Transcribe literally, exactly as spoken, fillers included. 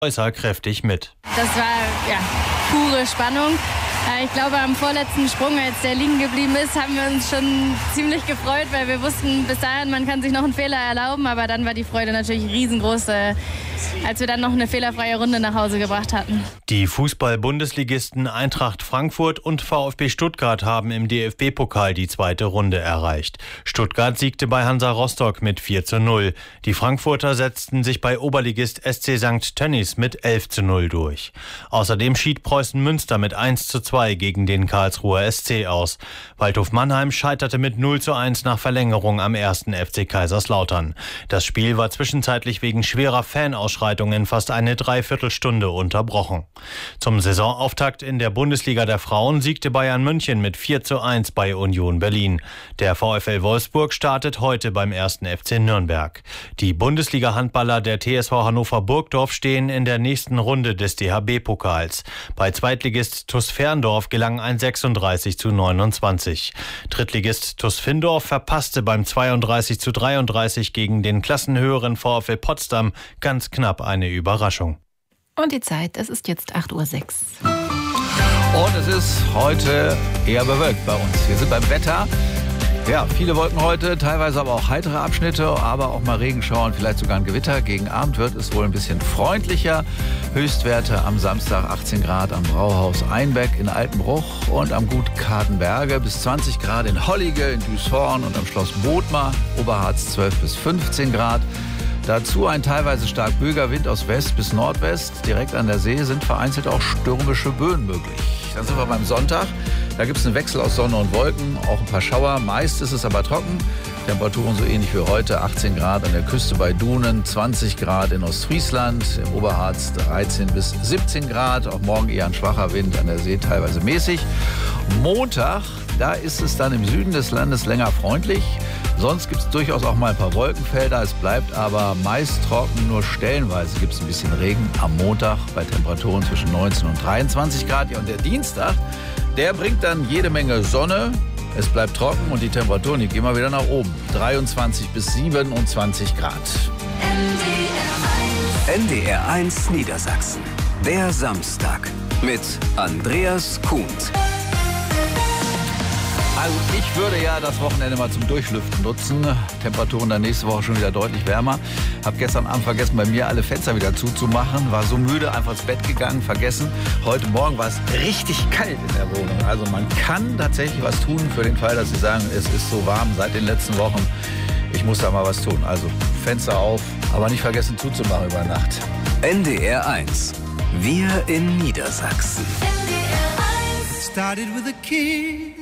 Äußer kräftig mit. Das war ja pure Spannung. Ich glaube, am vorletzten Sprung, als der liegen geblieben ist, haben wir uns schon ziemlich gefreut, weil wir wussten, bis dahin, man kann sich noch einen Fehler erlauben. Aber dann war die Freude natürlich riesengroß, als wir dann noch eine fehlerfreie Runde nach Hause gebracht hatten. Die Fußball-Bundesligisten Eintracht Frankfurt und VfB Stuttgart haben im D F B-Pokal die zweite Runde erreicht. Stuttgart siegte bei Hansa Rostock mit vier zu null. Die Frankfurter setzten sich bei Oberligist S C Sankt Tönnies mit elf zu null durch. Außerdem schied Preußen Münster mit eins zu zwei gegen den Karlsruher S C aus. Waldhof Mannheim scheiterte mit null zu eins nach Verlängerung am ersten F C Kaiserslautern. Das Spiel war zwischenzeitlich wegen schwerer Fanausschreitungen fast eine Dreiviertelstunde unterbrochen. Zum Saisonauftakt in der Bundesliga der Frauen siegte Bayern München mit vier zu eins bei Union Berlin. Der VfL Wolfsburg startet heute beim ersten F C Nürnberg. Die Bundesliga-Handballer der T S V Hannover Burgdorf stehen in der nächsten Runde des D H B-Pokals. Bei Zweitligist TuS Ferndorf gelang ein sechsunddreißig zu neunundzwanzig. Drittligist TuS Findorf verpasste beim zweiunddreißig zu dreiunddreißig gegen den klassenhöheren VfL Potsdam ganz knapp eine Überraschung. Und die Zeit, es ist jetzt acht Uhr sechs. Und es ist heute eher bewölkt bei uns. Wir sind beim Wetter. Ja, viele Wolken heute, teilweise aber auch heitere Abschnitte, aber auch mal Regenschauer und vielleicht sogar ein Gewitter. Gegen Abend wird es wohl ein bisschen freundlicher. Höchstwerte am Samstag achtzehn Grad am Brauhaus Einbeck in Altenbruch und am Gut Kadenberge, bis zwanzig Grad in Hollige, in Düshorn und am Schloss Bothmar, Oberharz zwölf bis fünfzehn Grad. Dazu ein teilweise stark böiger Wind aus West bis Nordwest. Direkt an der See sind vereinzelt auch stürmische Böen möglich. Dann sind wir beim Sonntag. Da gibt es einen Wechsel aus Sonne und Wolken, auch ein paar Schauer. Meist ist es aber trocken. Temperaturen so ähnlich wie heute. achtzehn Grad an der Küste bei Dunen, zwanzig Grad in Ostfriesland, im Oberharz dreizehn bis siebzehn Grad. Auch morgen eher ein schwacher Wind, an der See teilweise mäßig. Montag, da ist es dann im Süden des Landes länger freundlich. Sonst gibt es durchaus auch mal ein paar Wolkenfelder. Es bleibt aber meist trocken, nur stellenweise gibt es ein bisschen Regen am Montag bei Temperaturen zwischen neunzehn und dreiundzwanzig Grad. Ja, und der Dienstag, der bringt dann jede Menge Sonne. Es bleibt trocken und die Temperaturen, die gehen mal wieder nach oben. dreiundzwanzig bis siebenundzwanzig Grad. N D R eins Niedersachsen. Der Samstag mit Andreas Kuhnt. Also ich würde ja das Wochenende mal zum Durchlüften nutzen. Temperaturen dann nächste Woche schon wieder deutlich wärmer. Hab gestern Abend vergessen, bei mir alle Fenster wieder zuzumachen. War so müde, einfach ins Bett gegangen, vergessen. Heute Morgen war es richtig kalt in der Wohnung. Also man kann tatsächlich was tun für den Fall, dass Sie sagen, es ist so warm seit den letzten Wochen. Ich muss da mal was tun. Also Fenster auf, aber nicht vergessen zuzumachen über Nacht. N D R eins. Wir in Niedersachsen. It started with a kiss.